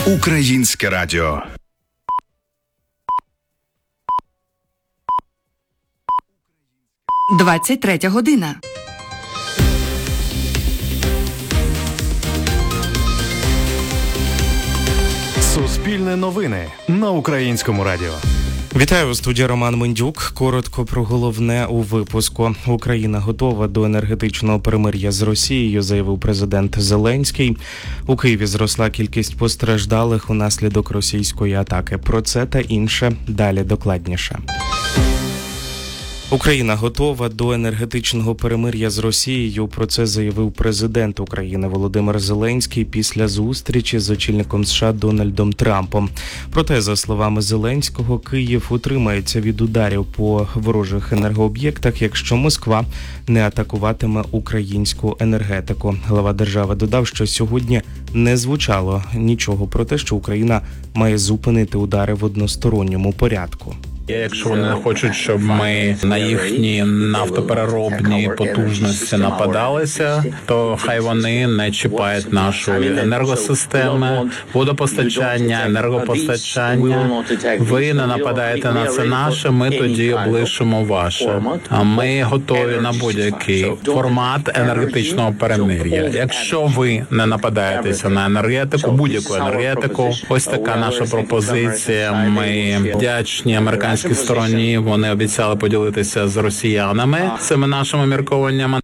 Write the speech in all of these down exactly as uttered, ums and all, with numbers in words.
Українське радіо. двадцять третя година. Суспільне новини на Українському радіо. Вітаю, у студії Роман Мендюк. Коротко про головне у випуску. Україна готова до енергетичного перемир'я з Росією, заявив президент Зеленський. У Києві зросла кількість постраждалих унаслідок російської атаки. Про це та інше далі докладніше. Україна готова до енергетичного перемир'я з Росією. Про це заявив президент України Володимир Зеленський після зустрічі з очільником США Дональдом Трампом. Проте, за словами Зеленського, Київ утримається від ударів по ворожих енергооб'єктах, якщо Москва не атакуватиме українську енергетику. Глава держави додав, що сьогодні не звучало нічого про те, що Україна має зупинити удари в односторонньому порядку. Якщо вони не хочуть, щоб ми на їхні нафтопереробні потужності нападалися, то хай вони не чіпають нашої енергосистеми, водопостачання, енергопостачання. Ви не нападаєте на це наше, ми тоді облишимо ваше. А ми готові на будь-який формат енергетичного перемир'я. Якщо ви не нападаєтеся на енергетику, будь-яку енергетику, ось така наша пропозиція. Ми вдячні американській стороні, вони обіцяли поділитися з росіянами цими нашими міркуваннями.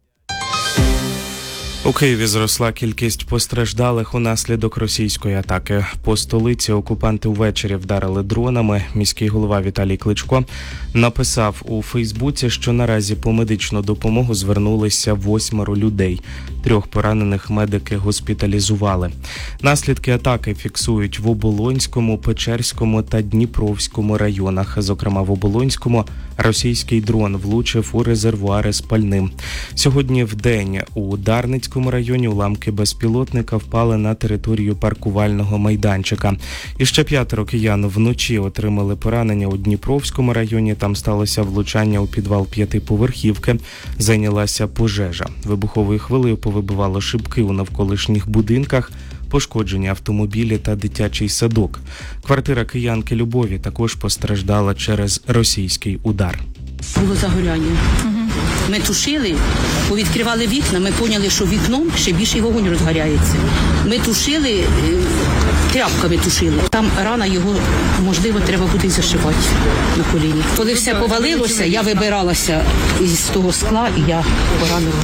У Києві зросла кількість постраждалих унаслідок російської атаки. По столиці окупанти ввечері вдарили дронами. Міський голова Віталій Кличко написав у Фейсбуці, що наразі по медичну допомогу звернулися восьмеро людей. Трьох поранених медики госпіталізували. Наслідки атаки фіксують в Оболонському, Печерському та Дніпровському районах. Зокрема, в Оболонському російський дрон влучив у резервуари з пальним. Сьогодні вдень у Дарницькому районі уламки безпілотника впали на територію паркувального майданчика. І ще п'ятеро киян вночі отримали поранення у Дніпровському районі. Там сталося влучання у підвал п'ятиповерхівки. Зайнялася пожежа. Вибуховою хвилею повибивало шибки у навколишніх будинках, пошкоджені автомобілі та дитячий садок. Квартира киянки Любові також постраждала через російський удар. Було загоряння. Ми тушили, повідкривали вікна, ми поняли, що вікном ще більший вогонь розгоряється. Ми тушили, тряпками тушили. Там рана, його, можливо, треба буде зашивати на коліні. Коли все повалилося, я вибиралася із того скла, і я поранила.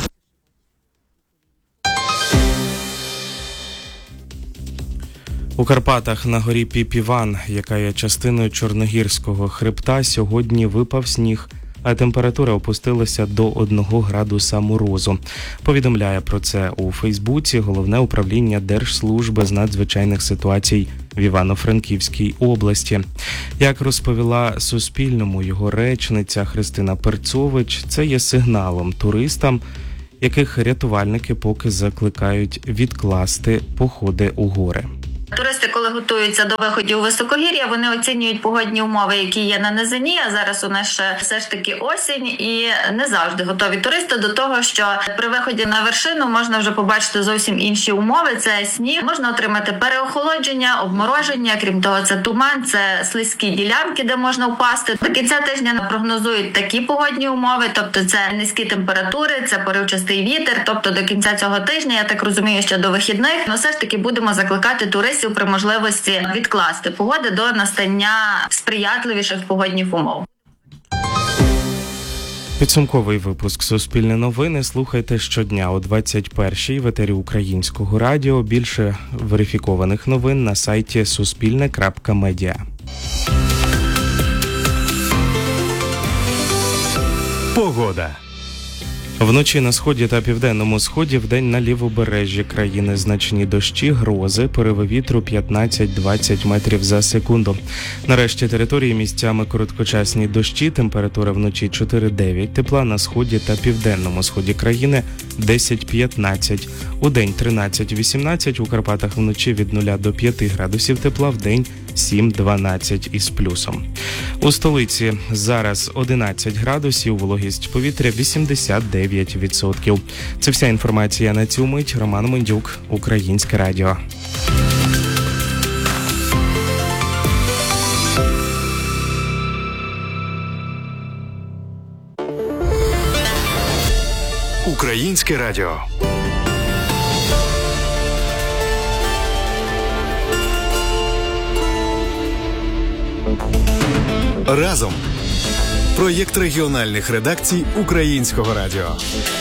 У Карпатах на горі Піпіван, яка є частиною Чорногірського хребта, сьогодні випав сніг, а температура опустилася до одного градуса морозу. Повідомляє про це у Фейсбуці Головне управління Держслужби з надзвичайних ситуацій в Івано-Франківській області. Як розповіла Суспільному його речниця Христина Перцович, це є сигналом туристам, яких рятувальники поки закликають відкласти походи у гори. Туристи, коли готуються до виходів у високогір'я, вони оцінюють погодні умови, які є на низині, а зараз у нас ще все ж таки осінь, і не завжди готові туристи до того, що при виході на вершину можна вже побачити зовсім інші умови. Це сніг, можна отримати переохолодження, обмороження, крім того, це туман, це слизькі ділянки, де можна впасти. До кінця тижня прогнозують такі погодні умови, тобто це низькі температури, це поривчастий вітер, тобто до кінця цього тижня, я так розумію, що до вихідних, але все ж таки будемо закликати туристів при можливості відкласти погоди до настання сприятливіших погодних умов. Підсумковий випуск «Суспільне новини» слухайте щодня о двадцять першій в етері Українського радіо. Більше верифікованих новин на сайті суспільне крапка медіа. Погода. Вночі на сході та південному сході, вдень на лівобережжі країни значні дощі, грози, пориви вітру п'ятнадцять-двадцять метрів за секунду. Нарешті території місцями короткочасні дощі, температура вночі чотири-дев'ять тепла, на сході та південному сході країни десять-п'ятнадцять. Удень тринадцять-вісімнадцять, у Карпатах вночі від нуля до п'яти градусів тепла, вдень сім-дванадцять із плюсом. У столиці зараз одинадцять градусів, вологість повітря вісімдесят дев'ять відсотків. Це вся інформація на цю мить. Роман Мендюк, Українське радіо. Українське радіо. Разом. Проєкт регіональних редакцій Українського радіо.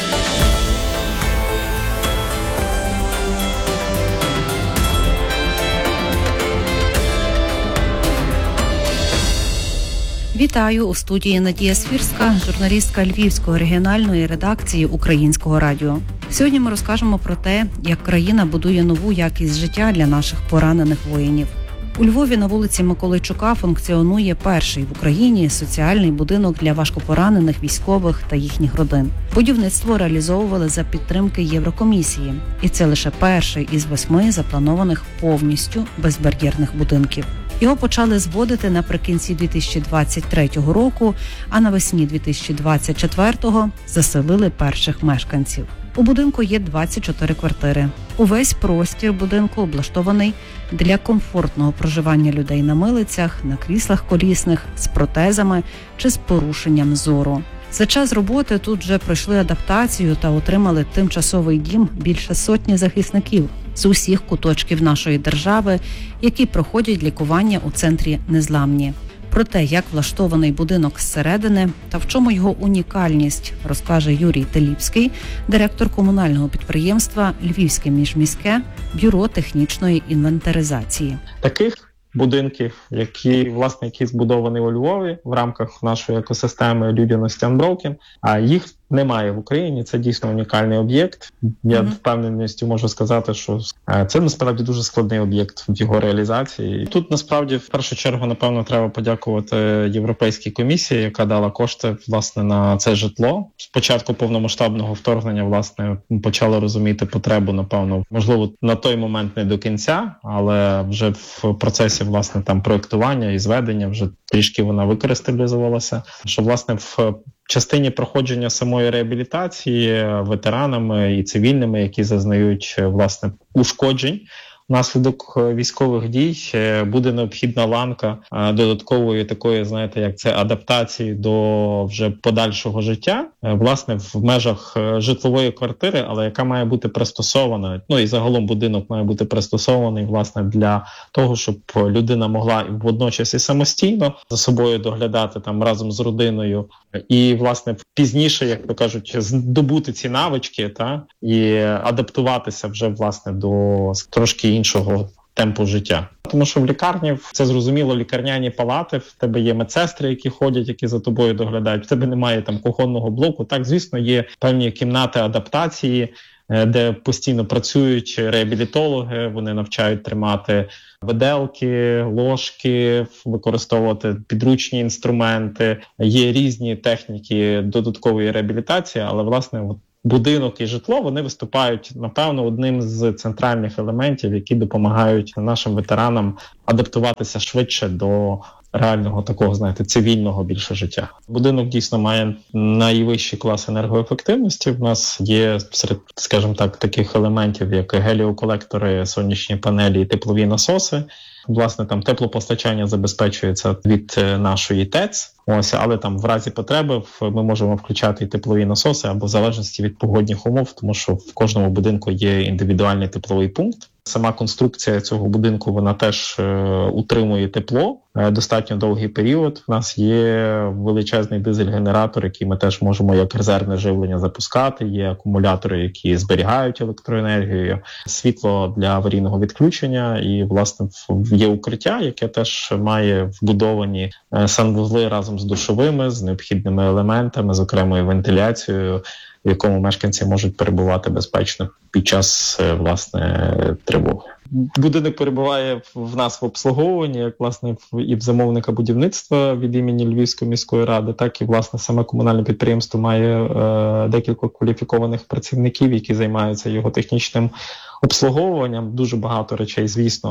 Вітаю у студії Надія Свірська, журналістка Львівської регіональної редакції Українського радіо. Сьогодні ми розкажемо про те, як країна будує нову якість життя для наших поранених воїнів. У Львові на вулиці Миколайчука функціонує перший в Україні соціальний будинок для важкопоранених військових та їхніх родин. Будівництво реалізовували за підтримки Єврокомісії. І це лише перший із восьми запланованих повністю безбар'єрних будинків. Його почали зводити наприкінці дві тисячі двадцять третього року, а навесні дві тисячі двадцять четвертого заселили перших мешканців. У будинку є двадцять чотири квартири. Увесь простір будинку облаштований для комфортного проживання людей на милицях, на кріслах колісних, з протезами чи з порушенням зору. За час роботи тут вже пройшли адаптацію та отримали тимчасовий дім більше сотні захисників з усіх куточків нашої держави, які проходять лікування у центрі «Незламні». Про те, як влаштований будинок зсередини та в чому його унікальність, розкаже Юрій Теліпський, директор комунального підприємства «Львівське міжміське бюро технічної інвентаризації». Таких будинків, які, власне, які збудовані у Львові в рамках нашої екосистеми людяності Unbroken, а їх немає в Україні. Це дійсно унікальний об'єкт. Я mm-hmm. впевненістю можу сказати, що це насправді дуже складний об'єкт в його реалізації. Тут насправді в першу чергу, напевно, треба подякувати Європейській комісії, яка дала кошти, власне, на це житло. Спочатку повномасштабного вторгнення, власне, почали розуміти потребу, напевно, можливо, на той момент не до кінця, але вже в процесі, власне, там проєктування і зведення вже трішки вона викристалізувалася, що, власне, в частині проходження самої реабілітації ветеранами і цивільними, які зазнають, власне, ушкоджень внаслідок військових дій, буде необхідна ланка додаткової такої, знаєте, як це адаптації до вже подальшого життя, власне, в межах житлової квартири, але яка має бути пристосована, ну і загалом будинок має бути пристосований, власне, для того, щоб людина могла водночас і самостійно за собою доглядати там разом з родиною і, власне, пізніше, як то кажуть, здобути ці навички, та, і адаптуватися вже, власне, до трошки іншого темпу життя. Тому що в лікарні, це зрозуміло, лікарняні палати, в тебе є медсестри, які ходять, які за тобою доглядають, в тебе немає там кухонного блоку. Так, звісно, є певні кімнати адаптації, де постійно працюють реабілітологи, вони навчають тримати виделки, ложки, використовувати підручні інструменти. Є різні техніки додаткової реабілітації, але, власне, от будинок і житло, вони виступають, напевно, одним з центральних елементів, які допомагають нашим ветеранам адаптуватися швидше до реального такого, знаєте, цивільного більше життя. Будинок дійсно має найвищий клас енергоефективності. В нас є серед, скажімо так, таких елементів, як геліоколектори, сонячні панелі і теплові насоси. Власне, там теплопостачання забезпечується від нашої ТЕЦ, ось, але там в разі потреби ми можемо включати і теплові насоси або в залежності від погодних умов, тому що в кожному будинку є індивідуальний тепловий пункт. Сама конструкція цього будинку, вона теж е, утримує тепло е, достатньо довгий період. У нас є величезний дизель-генератор, який ми теж можемо як резервне живлення запускати. Є акумулятори, які зберігають електроенергію, світло для аварійного відключення і, власне, є укриття, яке теж має вбудовані е, санвузли разом з душовими, з необхідними елементами, з окремою вентиляцією, в якому мешканці можуть перебувати безпечно під час, власне, тривоги. Будинок перебуває в нас в обслуговуванні, як, власне, і в замовника будівництва від імені Львівської міської ради, так і, власне, саме комунальне підприємство має е, декілька кваліфікованих працівників, які займаються його технічним обслуговуванням. Дуже багато речей, звісно,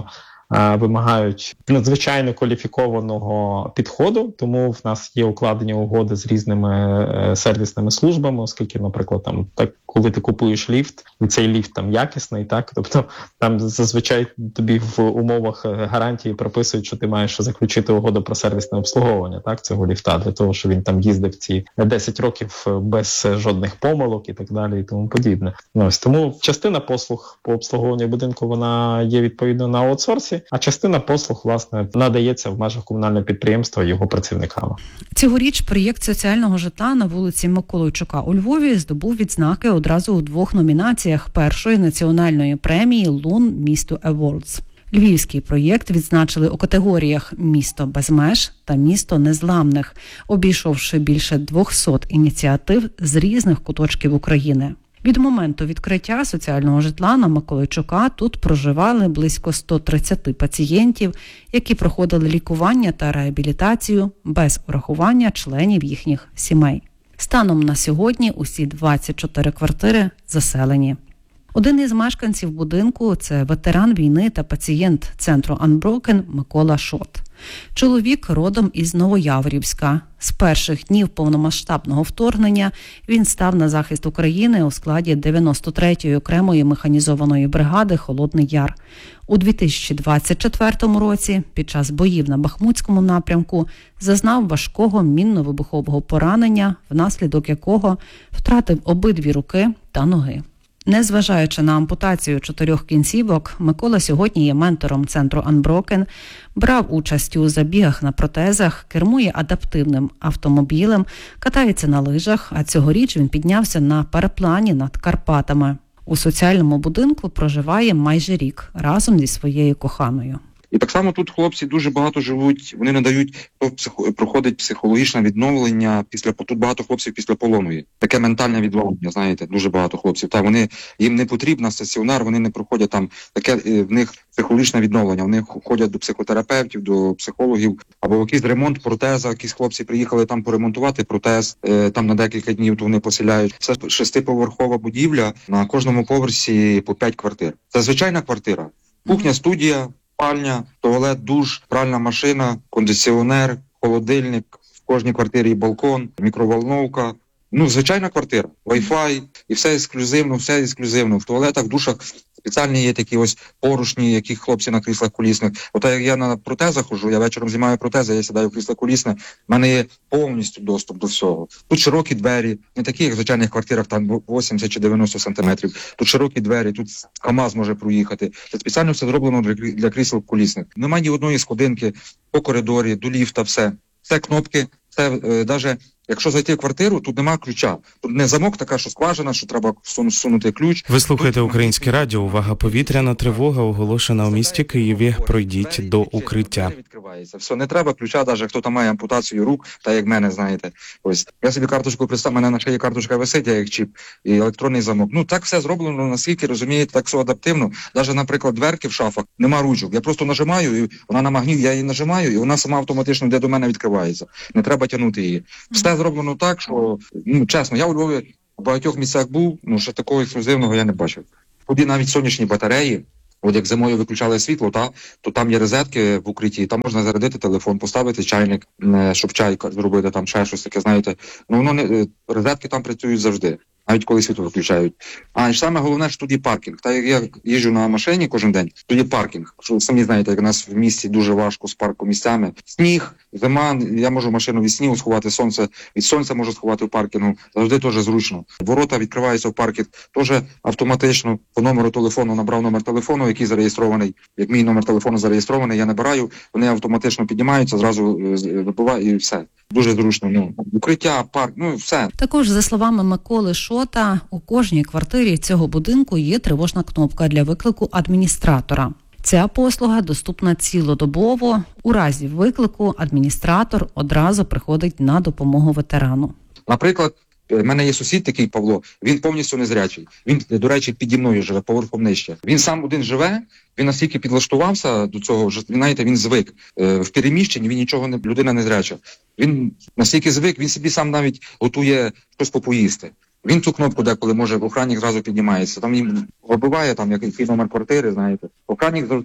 а, вимагають надзвичайно кваліфікованого підходу, тому в нас є укладені угоди з різними е, сервісними службами, оскільки, наприклад, там так, коли ти купуєш ліфт, і цей ліфт там якісний, так, тобто там зазвичай тобі в умовах гарантії прописують, що ти маєш заключити угоду про сервісне обслуговування, так, цього ліфта, для того, щоб він там їздив ці десять років без жодних помилок і так далі і тому подібне. Ось тому частина послуг по обслуговуванню будинку, вона є відповідно на аутсорсі, а частина послуг, власне, надається в межах комунального підприємства його працівниками. Цьогоріч проєкт соціального житла на вулиці Миколайчука у Львові здобув відзнаки одразу у двох номінаціях першої національної премії «Лун Місто Awards». Львівський проєкт відзначили у категоріях «Місто без меж» та «Місто незламних», обійшовши більше двохсот ініціатив з різних куточків України. Від моменту відкриття соціального житла на Миколайчука тут проживали близько сто тридцять пацієнтів, які проходили лікування та реабілітацію без урахування членів їхніх сімей. Станом на сьогодні усі двадцять чотири квартири заселені. Один із мешканців будинку – це ветеран війни та пацієнт центру Unbroken Микола Шот. Чоловік родом із Новояворівська. З перших днів повномасштабного вторгнення він став на захист України у складі дев'яносто третьої окремої механізованої бригади «Холодний Яр». У дві тисячі двадцять четвертому році під час боїв на Бахмутському напрямку зазнав важкого мінно-вибухового поранення, внаслідок якого втратив обидві руки та ноги. Незважаючи на ампутацію чотирьох кінцівок, Микола сьогодні є ментором центру Unbroken, брав участь у забігах на протезах, кермує адаптивним автомобілем, катається на лижах, а цьогоріч він піднявся на параплані над Карпатами. У соціальному будинку проживає майже рік разом зі своєю коханою. І так само тут хлопці дуже багато живуть, вони надають, хто проходить психологічне відновлення після, тут багато хлопців після полону є. Таке ментальне відновлення, знаєте, дуже багато хлопців. Так, вони, їм не потрібно стаціонар, вони не проходять там, таке в них психологічне відновлення, вони ходять до психотерапевтів, до психологів, або якийсь ремонт протеза, якісь хлопці приїхали там поремонтувати протез, там на декілька днів, то вони поселяють. Це шестиповерхова будівля, на кожному поверсі по п'ять квартир. Це звичайна квартира, кухня, студія, спальня, туалет, душ, пральна машина, кондиціонер, холодильник, в кожній квартирі балкон, мікроволновка. Ну, звичайна квартира, Wi-Fi, і все ексклюзивно, все ексклюзивно. В туалетах, в душах спеціальні є такі ось порушні, які хлопці на кріслах колісних. От як я на протезах хожу, я вечором знімаю протези, я сідаю в крісло колісне, в мене є повністю доступ до всього. Тут широкі двері, не такі, як в звичайних квартирах, там вісімдесят чи дев'яносто сантиметрів. Тут широкі двері, тут КАМАЗ може проїхати. Це спеціально все зроблено для, для крісел колісних. Немає ні одної сходинки по коридорі, до ліфта, все. Це кнопки, це е, навіть якщо зайти в квартиру, тут нема ключа. Тут не замок така, що скважина, що треба всунути ключ. Ви слухаєте Українське радіо. Увага, повітряна тривога оголошена у місті Києві. Пройдіть до укриття. Відкривається. Все, не треба ключа, навіть хто там має ампутацію рук, та як мене, знаєте. Ось. Я собі карточку представ, мене на шиї карточка висить, як чіп, і електронний замок. Ну, так все зроблено, наскільки, розумієте, так все адаптивно. Навіть, наприклад, дверки в шафах, нема ручок. Я просто нажимаю, і вона на магніт, я її нажимаю, і вона сама автоматично йде до мене, відкривається. Не треба тягнути її. Все зроблено так, що, ну, чесно, я у Львові в багатьох місцях був, ну, ще такого ексклюзивного я не бачив. Туди навіть сонячні батареї, от як зимою виключали світло, та, то там є розетки в укритті, там можна зарядити телефон, поставити чайник, щоб чай зробити, там ще щось таке, знаєте. Ну, воно не, розетки там працюють завжди, навіть коли світло виключають. А і саме головне, що тут є паркінг. Та як я їжджу на машині кожен день, тут є паркінг. Що, самі знаєте, як у нас в місті дуже важко з паркомісцями. Сніг, зима, я можу машину від снігу сховати, сонце, від сонця можу сховати в паркінгу. Завжди теж зручно. Ворота відкриваються в паркінг, теж автоматично по номеру телефону набрав номер телефону, який зареєстрований. Як мій номер телефону зареєстрований, я набираю, вони автоматично піднімаються, зразу вибиваю і все. Дуже зручно. Ну, укриття, парк, ну все. Також, за словами Миколи Шота, у кожній квартирі цього будинку є тривожна кнопка для виклику адміністратора. Ця послуга доступна цілодобово. У разі виклику адміністратор одразу приходить на допомогу ветерану. Наприклад, в мене є сусід такий, Павло, він повністю незрячий. Він, до речі, піді мною живе, поверхом нижче. Він сам один живе, він настільки підлаштувався до цього, що, знаєте, він звик. Е, в переміщенні він нічого не, людина незряча. Він настільки звик, він собі сам навіть готує щось попоїсти. Він цю кнопку деколи може, охранник зразу піднімається. Там їм вибиває, там, який номер квартири, знаєте. Охранник завжди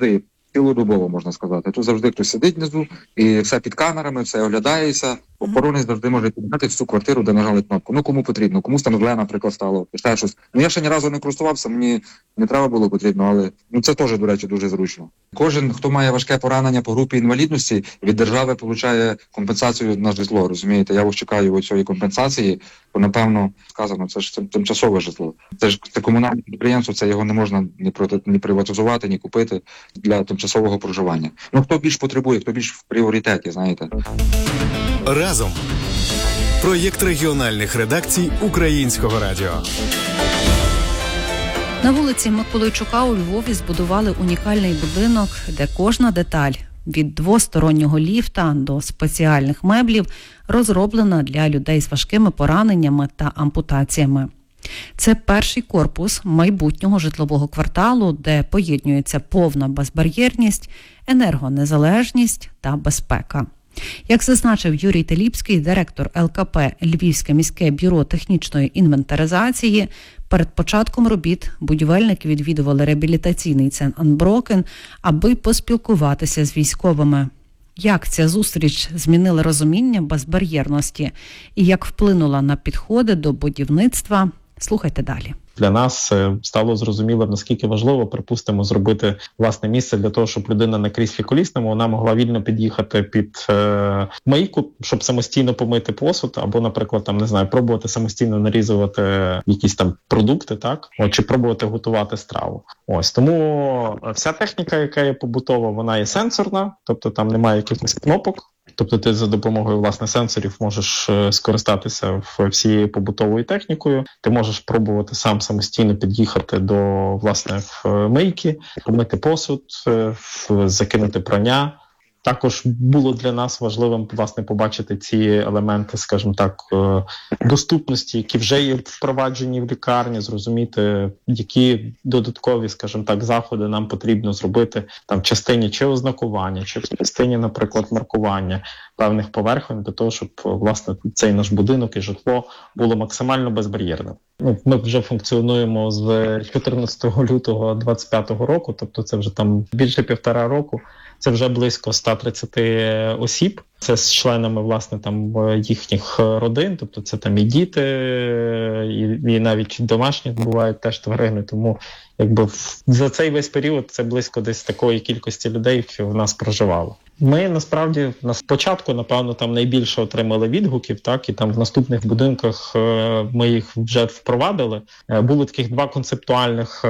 цілодобово, можна сказати. Тут завжди хтось сидить внизу, і все під камерами, все оглядається. Охоронець завжди може підняти всю квартиру, де нажали кнопку. Ну, кому потрібно, комусь там зле, наприклад, стало, ще щось. Ну, я ще ні разу не користувався, мені не треба було потрібно, але ну, це теж, до речі, дуже зручно. Кожен, хто має важке поранення по групі інвалідності, від держави отримує компенсацію на житло, розумієте? Я ось чекаю ось цієї компенсації, бо, напевно, сказано, це ж тимчасове житло. Це ж це комунальне підприємство, це його не можна ні, проти, ні приватизувати, ні купити для тимчасового проживання. Ну, хто більш потребує, хто більш в пріоритеті, знаєте. Разом. Проєкт регіональних редакцій Українського радіо. На вулиці Миколайчука у Львові збудували унікальний будинок, де кожна деталь від двостороннього ліфта до спеціальних меблів розроблена для людей з важкими пораненнями та ампутаціями. Це перший корпус майбутнього житлового кварталу, де поєднується повна безбар'єрність, енергонезалежність та безпека. Як зазначив Юрій Теліпський, директор ел ка пе «Львівське міське бюро технічної інвентаризації», перед початком робіт будівельники відвідували реабілітаційний центр Unbroken, аби поспілкуватися з військовими. Як ця зустріч змінила розуміння безбар'єрності і як вплинула на підходи до будівництва, слухайте далі. Для нас стало зрозуміло, наскільки важливо, припустимо, зробити власне місце для того, щоб людина на кріслі колісному, вона могла вільно під'їхати під е, мийку, щоб самостійно помити посуд, або, наприклад, там, не знаю, пробувати самостійно нарізувати якісь там продукти, так, От, чи пробувати готувати страву. Ось, тому вся техніка, яка є побутова, вона є сенсорна, тобто там немає якихось кнопок. Тобто ти за допомогою, власне, сенсорів можеш скористатися всією побутовою технікою, ти можеш пробувати сам самостійно під'їхати до, власне, мийки, помити посуд, закинути прання. Також було для нас важливим, власне, побачити ці елементи, скажімо так, доступності, які вже є впроваджені в лікарні, зрозуміти, які додаткові, скажімо так, заходи нам потрібно зробити там в частині чи ознакування, чи в частині, наприклад, маркування певних поверхонь для того, щоб, власне, цей наш будинок і житло було максимально безбар'єрним. Ну, ми вже функціонуємо з чотирнадцятого лютого двадцять п'ятого року, тобто це вже там більше півтора року. Це вже близько сто тридцять осіб. Це з членами, власне, там їхніх родин, тобто це там і діти, і, і навіть домашні бувають теж тварини. Тому якби за цей весь період це близько десь такої кількості людей, що в нас проживало. Ми насправді на спочатку, напевно, там найбільше отримали відгуків, так, і там в наступних будинках ми їх вже впровадили. Були таких два концептуальних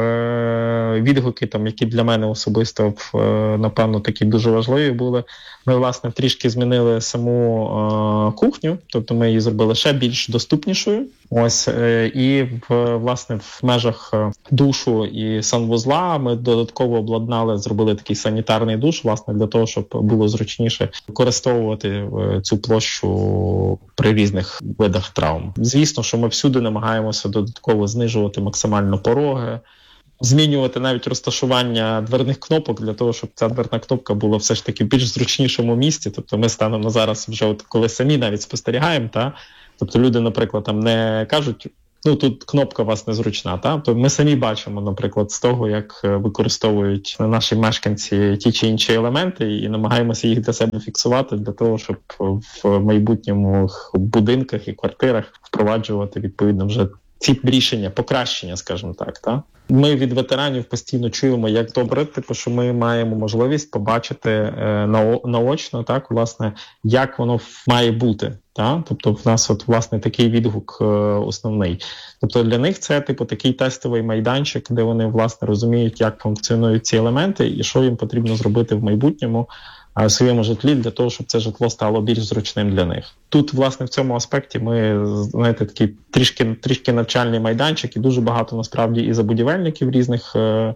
відгуки, там, які для мене особисто, напевно, такі дуже важливі були. Ми, власне, трішки змінили саму е, кухню, тобто ми її зробили ще більш доступнішою. Ось, е, і, в, власне, в межах душу і санвузла ми додатково обладнали, зробили такий санітарний душ, власне, для того, щоб було зручніше використовувати е, цю площу при різних видах травм. Звісно, що ми всюди намагаємося додатково знижувати максимально пороги, змінювати навіть розташування дверних кнопок для того, щоб ця дверна кнопка була все ж таки в більш зручнішому місці. Тобто ми станемо зараз вже, от коли самі навіть спостерігаємо, та? Тобто люди, наприклад, там не кажуть, ну тут кнопка у вас незручна, та? То ми самі бачимо, наприклад, з того, як використовують наші мешканці ті чи інші елементи і намагаємося їх для себе фіксувати, для того, щоб в майбутньому будинках і квартирах впроваджувати відповідно вже ці рішення, покращення, скажімо так, та? Ми від ветеранів постійно чуємо, як добре, типу, що ми маємо можливість побачити е, нао, наочно, так, власне, як воно має бути, та? Тобто в нас от, власне, такий відгук е, основний. Тобто для них це, типу, такий тестовий майданчик, де вони, власне, розуміють, як функціонують ці елементи і що їм потрібно зробити в майбутньому в своєму житлі для того, щоб це житло стало більш зручним для них. Тут, власне, в цьому аспекті ми, знаєте, такий трішки, трішки навчальний майданчик, і дуже багато, насправді, і забудівельників різних е,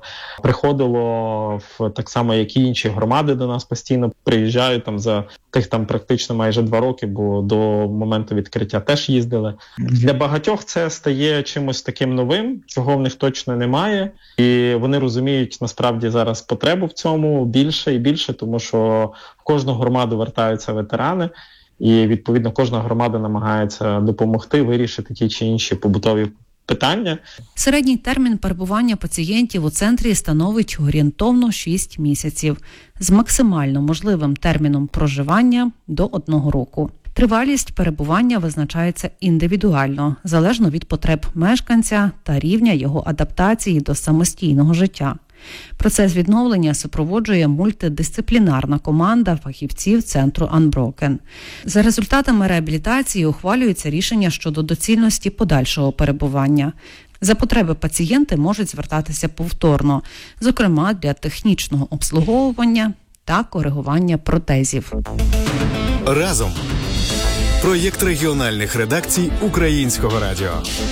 приходило, в, так само, як і інші громади до нас постійно приїжджають там за тих там практично майже два роки, бо до моменту відкриття теж їздили. Для багатьох це стає чимось таким новим, чого в них точно немає, і вони розуміють, насправді, зараз потребу в цьому більше і більше, тому що в кожну громаду вертаються ветерани, і, відповідно, кожна громада намагається допомогти вирішити ті чи інші побутові питання. Середній термін перебування пацієнтів у центрі становить орієнтовно шість місяців з максимально можливим терміном проживання до одного року. Тривалість перебування визначається індивідуально, залежно від потреб мешканця та рівня його адаптації до самостійного життя. Процес відновлення супроводжує мультидисциплінарна команда фахівців центру Unbroken. За результатами реабілітації ухвалюється рішення щодо доцільності подальшого перебування. За потреби пацієнти можуть звертатися повторно, зокрема для технічного обслуговування та коригування протезів. Разом. Проєкт регіональних редакцій Українського радіо.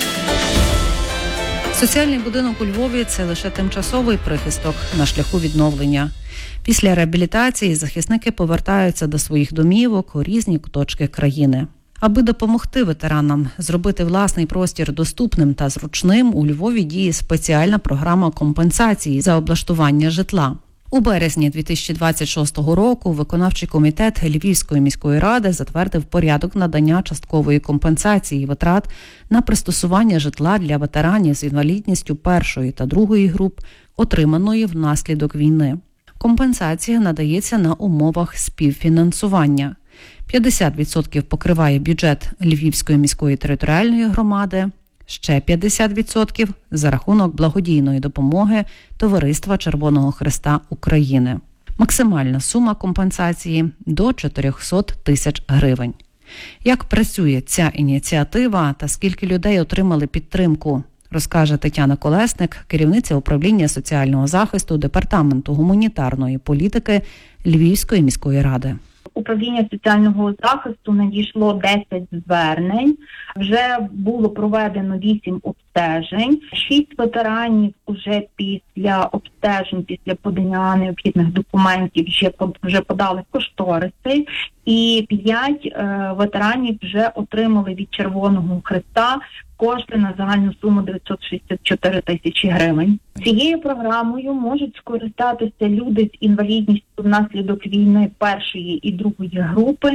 Соціальний будинок у Львові – це лише тимчасовий прихисток на шляху відновлення. Після реабілітації захисники повертаються до своїх домівок у різні куточки країни. Аби допомогти ветеранам зробити власний простір доступним та зручним, у Львові діє спеціальна програма компенсації за облаштування житла. У березні дві тисячі двадцять шостого року виконавчий комітет Львівської міської ради затвердив порядок надання часткової компенсації витрат на пристосування житла для ветеранів з інвалідністю першої та другої груп, отриманої внаслідок війни. Компенсація надається на умовах співфінансування. п'ятдесят відсотків покриває бюджет Львівської міської територіальної громади, ще п'ятдесят відсотків за рахунок благодійної допомоги Товариства Червоного Хреста України. Максимальна сума компенсації – до чотириста тисяч гривень. Як працює ця ініціатива та скільки людей отримали підтримку, розкаже Тетяна Колесник, керівниця управління соціального захисту Департаменту гуманітарної політики Львівської міської ради. Управління соціального захисту надійшло десять звернень, вже було проведено вісім обстежень, шість ветеранів уже після обстежень, після подання необхідних документів вже, вже подали кошториси, і п'ять е, ветеранів вже отримали від Червоного Хреста кошти на загальну суму дев'ятсот шістдесят чотири тисячі гривень. Цією програмою можуть скористатися люди з інвалідністю внаслідок війни першої і другої групи,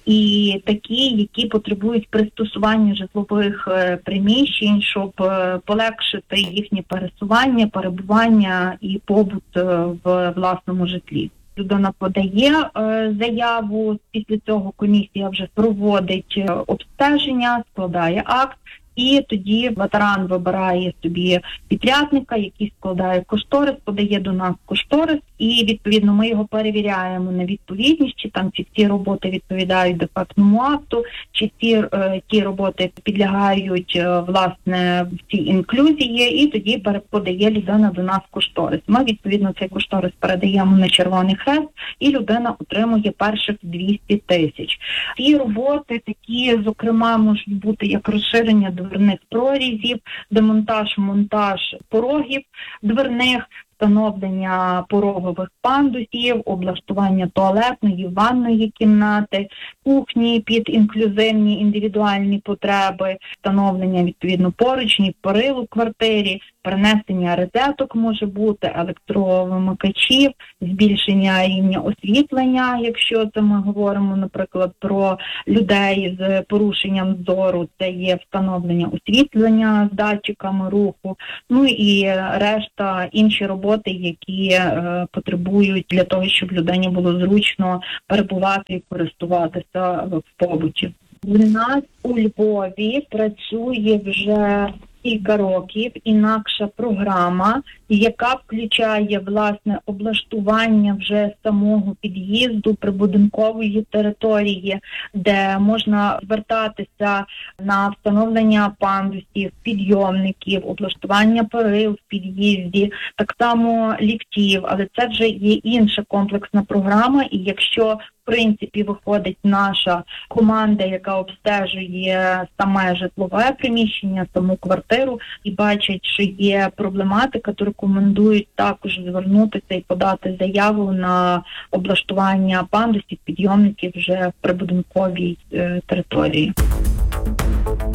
і такі, які потребують пристосування житлових е, приміщень, щоб е, полегшити їхнє пересування, перебування і побут е, в власному житлі. Людина подає е, заяву, після цього комісія вже проводить е, обстеження, складає акт, і тоді ветеран вибирає собі підрядника, який складає кошторис, подає до нас кошторис, і відповідно ми його перевіряємо на відповідність, чи там ці всі роботи відповідають дефектному акту, чи ці е, ті роботи підлягають е, власне в цій інклюзії, і тоді подає людина до нас кошторис. Ми відповідно цей кошторис передаємо на Червоний Хрест, і людина отримує перших двісті тисяч. Ці роботи такі, зокрема, можуть бути як розширення дверних прорізів, демонтаж, монтаж порогів дверних, встановлення порогових пандусів, облаштування туалетної, ванної кімнати, кухні під інклюзивні індивідуальні потреби, встановлення відповідно поручнів, перил у квартирі, перенесення розеток може бути, електровимикачів, збільшення рівня освітлення, якщо це ми говоримо, наприклад, про людей з порушенням зору, це є встановлення освітлення з датчиками руху, ну і решта інші роботи, які е, потребують для того, щоб людині було зручно перебувати і користуватися в побуті. У нас у Львові працює вже кілька років інакша програма, яка включає власне облаштування вже самого під'їзду прибудинкової території, де можна звертатися на встановлення пандусів, підйомників, облаштування перил в під'їзді, так само ліфтів, але це вже є інша комплексна програма, і якщо в принципі виходить наша команда, яка обстежує саме житлове приміщення, саму квартиру, і бачать, що є проблематика, то рекомендують також звернутися і подати заяву на облаштування пандусів, підйомників вже в прибудинковій е, території.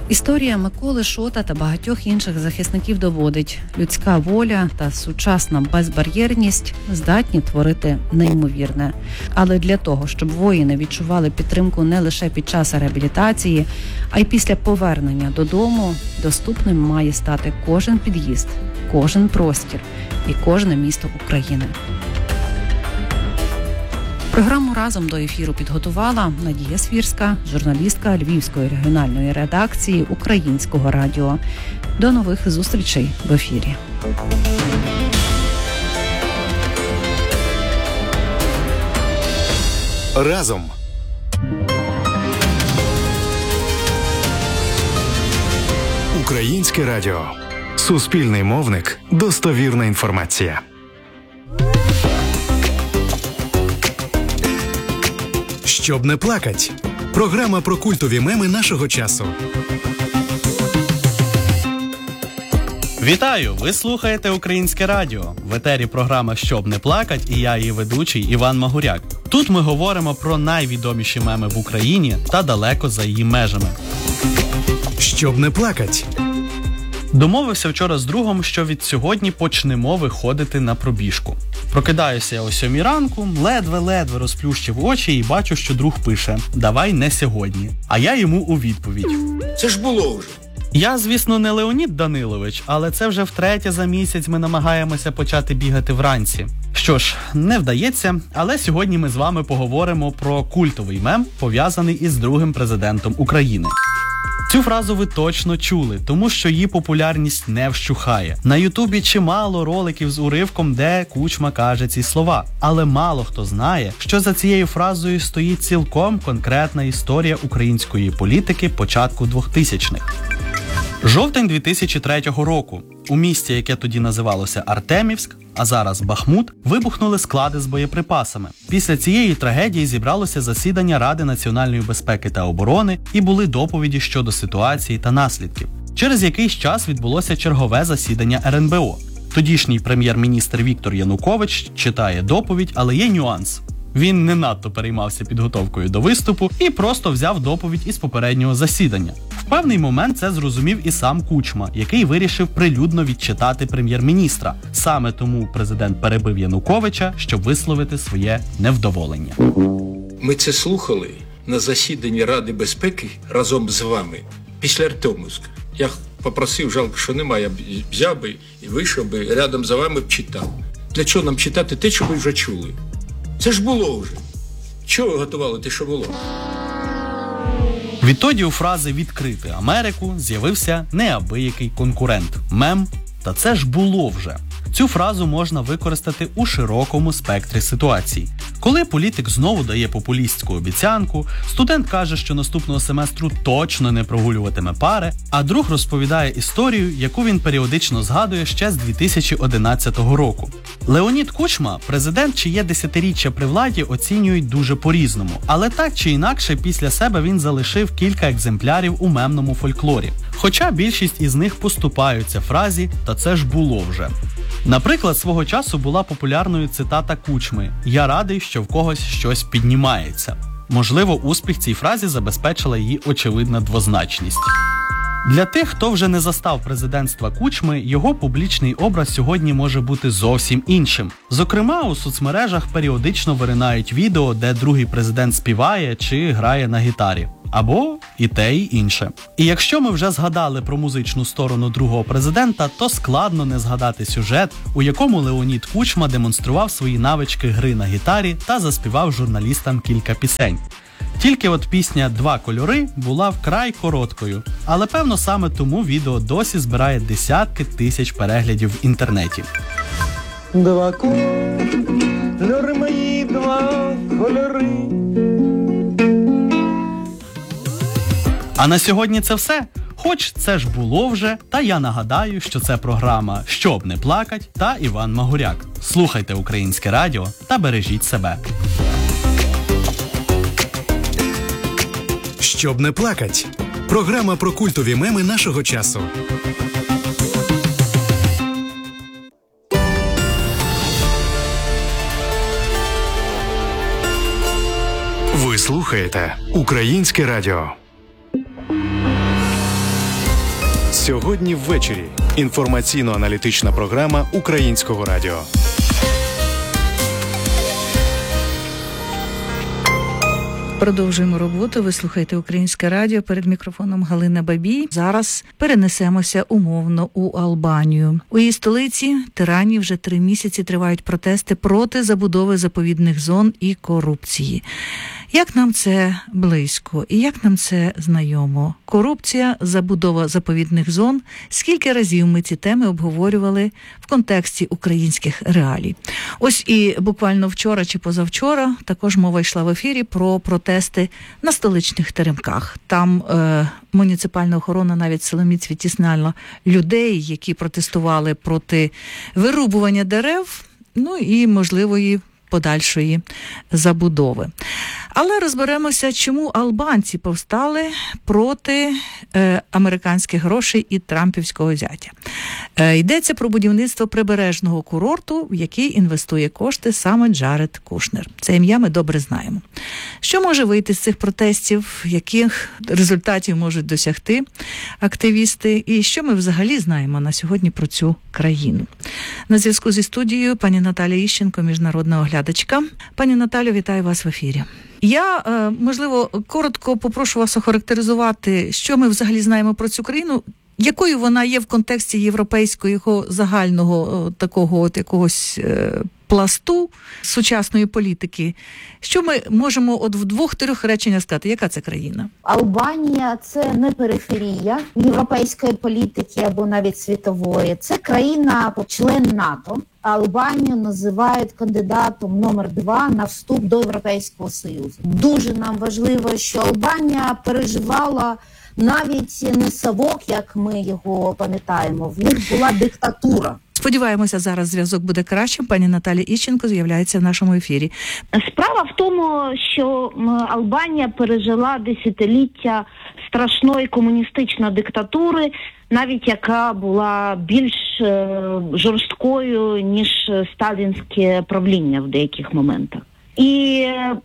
Історія Миколи Шота та багатьох інших захисників доводить, людська воля та сучасна безбар'єрність здатні творити неймовірне. Але для того, щоб воїни відчували підтримку не лише під час реабілітації, а й після повернення додому, доступним має стати кожен під'їзд, кожен простір і кожне місто України. Програму «Разом» до ефіру підготувала Надія Свірська, журналістка Львівської регіональної редакції Українського радіо. До нових зустрічей в ефірі. Разом. Українське радіо. Суспільний мовник. Достовірна інформація. Щоб не плакать. Програма про культові меми нашого часу. Вітаю! Ви слухаєте Українське радіо. В етері програма «Щоб не плакать» і я, її ведучий Іван Магуряк. Тут ми говоримо про найвідоміші меми в Україні та далеко за її межами. Щоб не плакать. Домовився вчора з другом, що від сьогодні почнемо виходити на пробіжку. Прокидаюся я о сьомій ранку, ледве-ледве розплющив очі і бачу, що друг пише «Давай не сьогодні». А я йому у відповідь. Це ж було вже. Я, звісно, не Леонід Данилович, але це вже втретє за місяць ми намагаємося почати бігати вранці. Що ж, не вдається, але сьогодні ми з вами поговоримо про культовий мем, пов'язаний із другим президентом України. Цю фразу ви точно чули, тому що її популярність не вщухає. На Ютубі чимало роликів з уривком, де Кучма каже ці слова. Але мало хто знає, що за цією фразою стоїть цілком конкретна історія української політики початку двохтисячних. Жовтень дві тисячі третього року. У місті, яке тоді називалося Артемівськ, а зараз Бахмут, вибухнули склади з боєприпасами. Після цієї трагедії зібралося засідання Ради національної безпеки та оборони і були доповіді щодо ситуації та наслідків. Через якийсь час відбулося чергове засідання ер ен бе о. Тодішній прем'єр-міністр Віктор Янукович читає доповідь, але є нюанс. Він не надто переймався підготовкою до виступу і просто взяв доповідь із попереднього засідання. В певний момент це зрозумів і сам Кучма, який вирішив прилюдно відчитати прем'єр-міністра. Саме тому президент перебив Януковича, щоб висловити своє невдоволення. Ми це слухали на засіданні Ради безпеки разом з вами після Артемівська. Я попросив, жалко, що немає, взяв би і вийшов би, рядом за вами б читав. Для чого нам читати те, що ви вже чули? Це ж було вже. Чого ви готували те, що було? Відтоді у фрази «відкрити Америку» з'явився неабиякий конкурент – мем «та це ж було вже». Цю фразу можна використати у широкому спектрі ситуацій. Коли політик знову дає популістську обіцянку, студент каже, що наступного семестру точно не прогулюватиме пари, а друг розповідає історію, яку він періодично згадує ще з дві тисячі одинадцятого року. Леонід Кучма, президент, чиє десятиріччя при владі, оцінюють дуже по-різному. Але так чи інакше, після себе він залишив кілька екземплярів у мемному фольклорі. Хоча більшість із них поступаються фразі «та це ж було вже». Наприклад, свого часу була популярною цитата Кучми «Я радий, що в когось щось піднімається». Можливо, успіх цій фразі забезпечила її очевидна двозначність. Для тих, хто вже не застав президентства Кучми, його публічний образ сьогодні може бути зовсім іншим. Зокрема, у соцмережах періодично виринають відео, де другий президент співає чи грає на гітарі. Або і те, і інше. І якщо ми вже згадали про музичну сторону другого президента, то складно не згадати сюжет, у якому Леонід Кучма демонстрував свої навички гри на гітарі та заспівав журналістам кілька пісень. Тільки от пісня «Два кольори» була вкрай короткою, але певно саме тому відео досі збирає десятки тисяч переглядів в інтернеті. Два кольори мої, два кольори. А на сьогодні це все. Хоч це ж було вже, та я нагадаю, що це програма «Щоб не плакать» та Іван Магуряк. Слухайте Українське радіо та бережіть себе. Щоб не плакать. Програма про культові меми нашого часу. Ви слухаєте Українське радіо. Сьогодні ввечері. Інформаційно-аналітична програма Українського радіо. Продовжуємо роботу. Ви слухаєте Українське радіо. Перед мікрофоном Галина Бабій. Зараз перенесемося умовно у Албанію. У її столиці Тирані вже три місяці тривають протести проти забудови заповідних зон і корупції. Як нам це близько і як нам це знайомо? Корупція, забудова заповідних зон. Скільки разів ми ці теми обговорювали в контексті українських реалій? Ось і буквально вчора чи позавчора також мова йшла в ефірі про протести на столичних теремках. Там е, муніципальна охорона навіть силоміць відтісняла людей, які протестували проти вирубування дерев, ну і можливої подальшої забудови. Але розберемося, чому албанці повстали проти е, американських грошей і трампівського зятя. Е, йдеться про будівництво прибережного курорту, в який інвестує кошти саме Джаред Кушнер. Це ім'я ми добре знаємо. Що може вийти з цих протестів, яких результатів можуть досягти активісти, і що ми взагалі знаємо на сьогодні про цю країну? На зв'язку зі студією пані Наталя Іщенко, міжнародна оглядачка. Пані Наталю, вітаю вас в ефірі. Я, можливо, коротко попрошу вас охарактеризувати, що ми взагалі знаємо про цю країну, якою вона є в контексті європейського загального такого от якогось пласту сучасної політики. Що ми можемо от в двох-трьох реченнях сказати? Яка це країна? Албанія – це не периферія європейської політики або навіть світової. Це країна, член НАТО. Албанію називають кандидатом номер два на вступ до Європейського Союзу. Дуже нам важливо, що Албанія переживала навіть не совок, як ми його пам'ятаємо. В них була диктатура. Сподіваємося, зараз зв'язок буде кращим. Пані Наталя Іщенко з'являється в нашому ефірі. Справа в тому, що Албанія пережила десятиліття страшної комуністичної диктатури, навіть яка була більш е, жорсткою, ніж сталінське правління в деяких моментах. І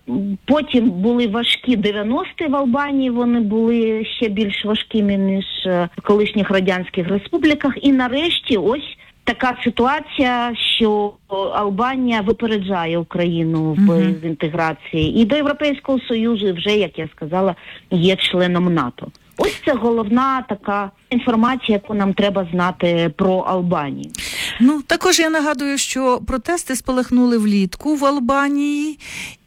потім були важкі дев'яності в Албанії, вони були ще більш важкими, ніж в колишніх радянських республіках. І нарешті ось така ситуація, що Албанія випереджає Україну в uh-huh. інтеграції. І до Європейського Союзу вже, як я сказала, є членом НАТО. Ось це головна така інформація, яку нам треба знати про Албанію. Ну, також я нагадую, що протести спалахнули влітку в Албанії,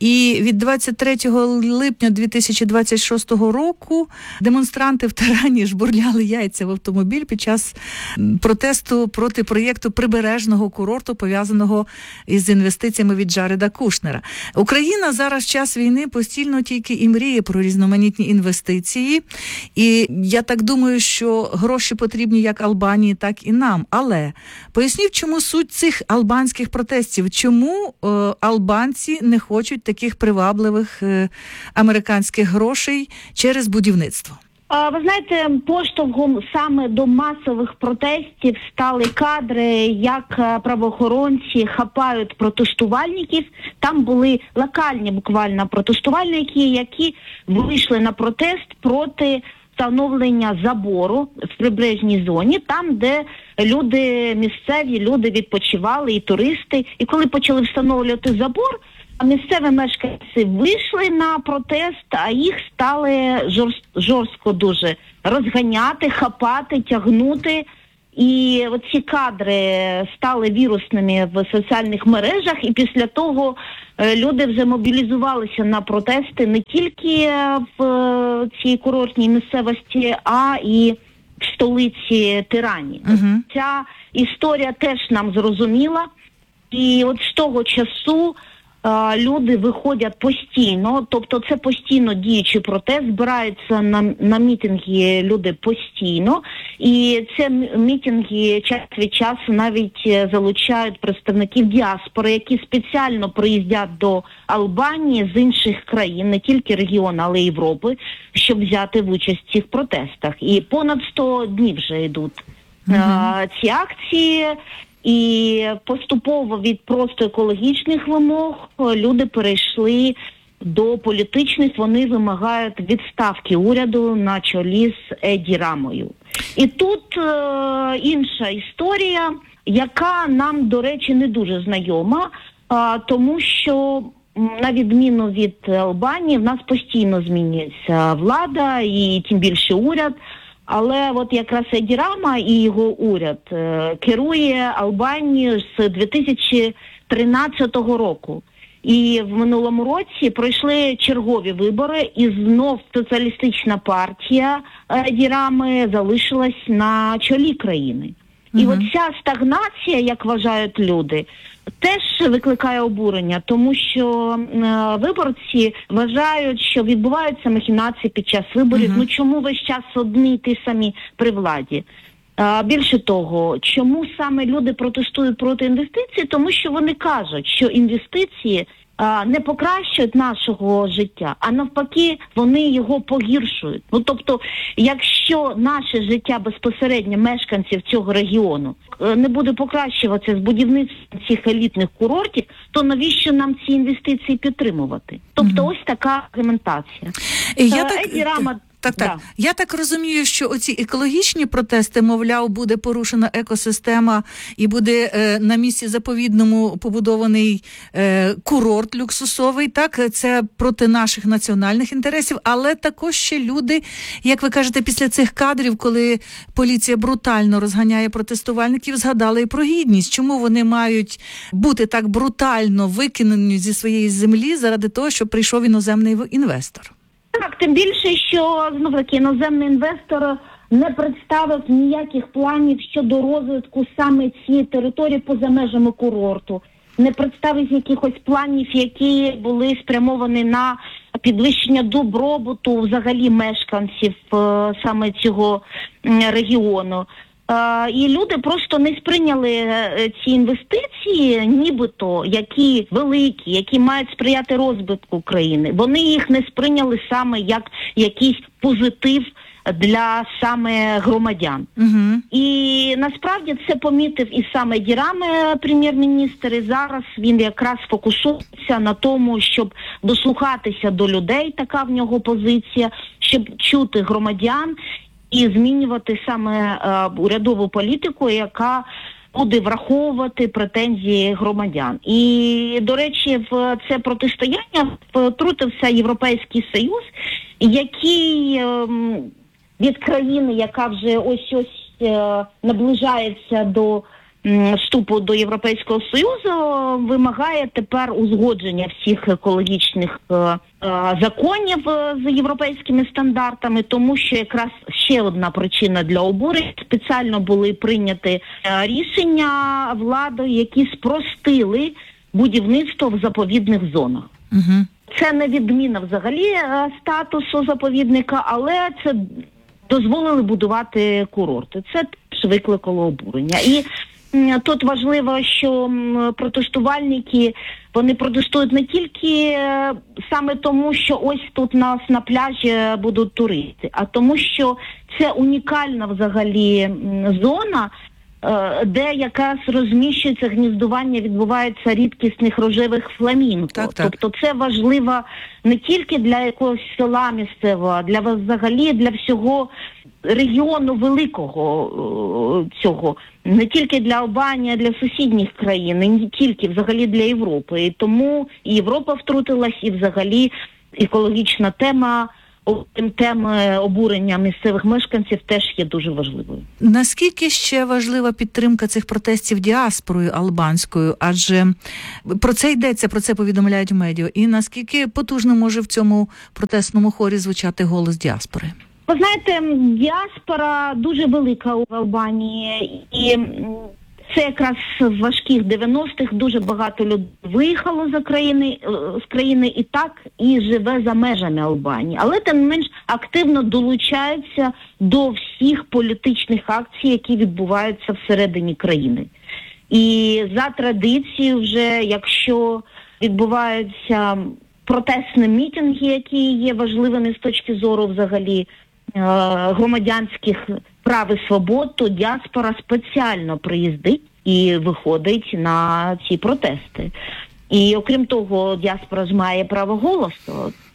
і від двадцять третього липня дві тисячі двадцять шостого року демонстранти в Тирані жбурляли яйця в автомобіль під час протесту проти проєкту прибережного курорту, пов'язаного із інвестиціями від Джареда Кушнера. Україна зараз в час війни постійно тільки і мріє про різноманітні інвестиції, і я так думаю, що гроші потрібні як Албанії, так і нам. Але поясніть, чому суть цих албанських протестів? Чому е, албанці не хочуть таких привабливих е, американських грошей через будівництво? Ви знаєте, поштовхом саме до масових протестів стали кадри, як правоохоронці хапають протестувальників. Там були локальні буквально протестувальники, які вийшли на протест проти встановлення забору в прибережній зоні, там, де люди, місцеві люди відпочивали, і туристи. І коли почали встановлювати забор, місцеві мешканці вийшли на протест, а їх стали жорст, жорстко дуже розганяти, хапати, тягнути. І ці кадри стали вірусними в соціальних мережах, і після того люди вже мобілізувалися на протести не тільки в цій курортній місцевості, а і в столиці Тирані. Uh-huh. Ця історія теж нам зрозуміла, і от з того часу люди виходять постійно, тобто це постійно діючий протест, збираються на, на мітинги люди постійно, і ці мітинги час від часу навіть залучають представників діаспори, які спеціально приїздять до Албанії з інших країн, не тільки регіону, але й Європи, щоб взяти участь в цих протестах. І понад сто днів вже йдуть mm-hmm. ці акції. І поступово від просто екологічних вимог люди перейшли до політичних. Вони вимагають відставки уряду на чолі з Еді Рамою. І тут е, інша історія, яка нам, до речі, не дуже знайома, е, тому що, на відміну від Албанії, в нас постійно змінюється влада і тим більше уряд. Але от якраз Еді Рама і його уряд е, керує Албанією з дві тисячі тринадцятого року. І в минулому році пройшли чергові вибори, і знов соціалістична партія Еді Рами залишилась на чолі країни. І Мгм. от ця стагнація, як вважають люди, теж викликає обурення, тому що е, виборці вважають, що відбуваються махінації під час виборів. Мгм. Ну чому весь час одні й ті самі при владі? Е, більше того, чому саме люди протестують проти інвестицій? Тому що вони кажуть, що інвестиції е, не покращують нашого життя, а навпаки, вони його погіршують. Ну тобто, якщо наше життя безпосередньо мешканців цього регіону е, не буде покращуватися з будівництвом цих елітних курортів, то навіщо нам ці інвестиції підтримувати? Тобто, ось така аргументація. І я Е, так- Еді Рама Так, так. Да. Я так розумію, що оці екологічні протести, мовляв, буде порушена екосистема і буде е, на місці заповідному побудований е, курорт люксусовий. Так, це проти наших національних інтересів, але також ще люди, як ви кажете, після цих кадрів, коли поліція брутально розганяє протестувальників, згадали і про гідність. Чому вони мають бути так брутально викинені зі своєї землі заради того, що прийшов іноземний інвестор? Так, тим більше, що, знов таки, іноземний інвестор не представив ніяких планів щодо розвитку саме цієї території поза межами курорту. Не представив якихось планів, які були спрямовані на підвищення добробуту взагалі мешканців е, саме цього м, регіону. Е, і люди просто не сприйняли е, ці інвестиції, нібито, які великі, які мають сприяти розвитку країни. Вони їх не сприйняли саме як якийсь позитив для саме громадян. Угу. І насправді це помітив і саме Еді Рама, прем'єр-міністр, і зараз він якраз фокусується на тому, щоб дослухатися до людей, така в нього позиція, щоб чути громадян і змінювати саме е, урядову політику, яка буде враховувати претензії громадян. І, до речі, в це протистояння втрутився Європейський Союз, який е, від країни, яка вже ось-ось е, наближається до м, вступу до Європейського Союзу, вимагає тепер узгодження всіх екологічних е, е, законів е, з європейськими стандартами, тому що якраз ще одна причина для обурень. Спеціально були прийняті е, рішення владою, які спростили будівництво в заповідних зонах. Угу. Це не відміна взагалі е, статусу заповідника, але це дозволили будувати курорти. Це теж викликало обурення. І м, тут важливо, що м, протестувальники, вони протестують не тільки е, саме тому, що ось тут нас на пляжі будуть туристи, а тому, що це унікальна взагалі м, зона, е, де якраз розміщується гніздування, відбувається рідкісних рожевих фламінго. Так, так. Тобто це важливо не тільки для якогось села місцевого, а для взагалі для всього регіону великого е, цього. Не тільки для Албанії, а для сусідніх країн, і не тільки взагалі для Європи. І тому і Європа втрутилась, і взагалі екологічна тема, тема обурення місцевих мешканців теж є дуже важливою. Наскільки ще важлива підтримка цих протестів діаспорою албанською? Адже про це йдеться, про це повідомляють в медіа. І наскільки потужно може в цьому протестному хорі звучати голос діаспори? Ви знаєте, діаспора дуже велика у Албанії, і це якраз в важких дев'яностих дуже багато людей виїхало за країни, з країни і так, і живе за межами Албанії. Але тим не менш активно долучаються до всіх політичних акцій, які відбуваються всередині країни. І за традицією вже, якщо відбуваються протестні мітинги, які є важливими з точки зору взагалі громадянських прав і свобод, то діаспора спеціально приїздить і виходить на ці протести. І окрім того, діаспора ж має право голосу.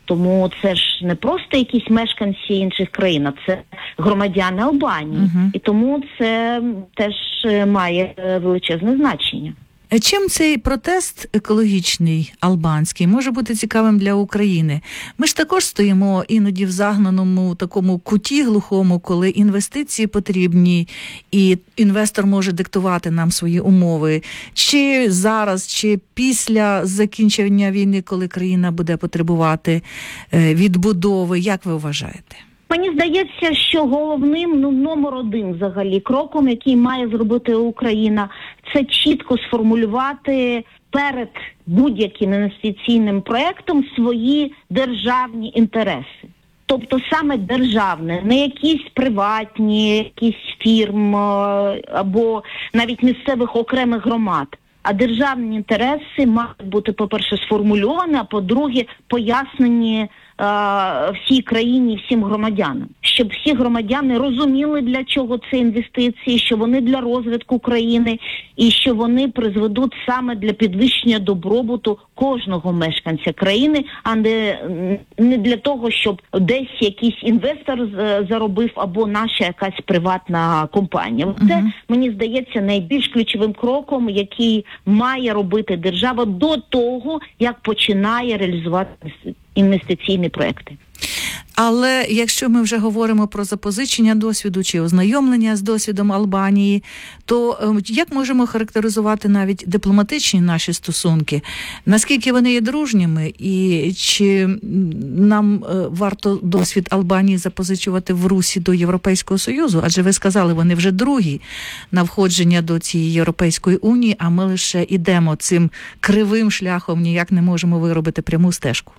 Тому це ж не просто якісь мешканці інших країн, а це громадяни Албанії. Uh-huh. І тому це теж має величезне значення. Чим цей протест екологічний албанський може бути цікавим для України? Ми ж також стоїмо іноді в загнаному такому куті глухому, коли інвестиції потрібні і інвестор може диктувати нам свої умови. Чи зараз, чи після закінчення війни, коли країна буде потребувати відбудови, як ви вважаєте? Мені здається, що головним, ну, номер один взагалі кроком, який має зробити Україна, це чітко сформулювати перед будь-яким інвестиційним проєктом свої державні інтереси. Тобто саме державне, не якісь приватні, якісь фірм або навіть місцевих окремих громад. А державні інтереси мають бути, по-перше, сформульовані, а по-друге, пояснені е, всій країні, всім громадянам. Щоб всі громадяни розуміли, для чого це інвестиції, що вони для розвитку країни і що вони призведуть саме для підвищення добробуту кожного мешканця країни, а не, не для того, щоб десь якийсь інвестор заробив або наша якась приватна компанія. Uh-huh. Це, мені здається, найбільш ключовим кроком, який має робити держава до того, як починає реалізувати інвестиційні проекти. Але якщо ми вже говоримо про запозичення досвіду чи ознайомлення з досвідом Албанії, то як можемо характеризувати навіть дипломатичні наші стосунки? Наскільки вони є дружніми? І чи нам варто досвід Албанії запозичувати в русі до Європейського Союзу? Адже ви сказали, вони вже другі на входження до цієї Європейської Унії, а ми лише йдемо цим кривим шляхом, ніяк не можемо виробити пряму стежку.